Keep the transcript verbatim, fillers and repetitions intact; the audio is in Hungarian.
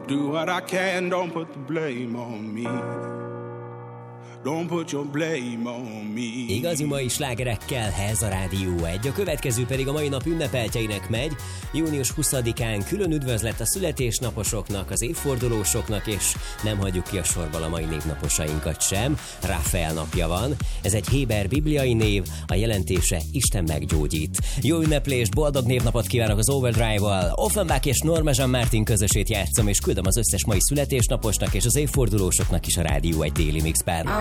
Do what I can, don't put the blame on me. Don't put your blame on me. Igazi mai slágerekkel, ez a Rádió egy. A következő pedig a mai nap ünnepeltjeinek megy. június huszadikán külön üdvözlet a születésnaposoknak, az évfordulósoknak, és nem hagyjuk ki a sorból a mai névnaposainkat sem. Rafael napja van. Ez egy héber bibliai név, a jelentése Isten meggyógyít. Jó ünneplést, boldog névnapot kívánok az Overdrive-val. Offenbach és Norma Jean Martin közösét játszom, és küldöm az összes mai születésnaposnak és az évfordulósoknak is a Rádió egy déli mixben.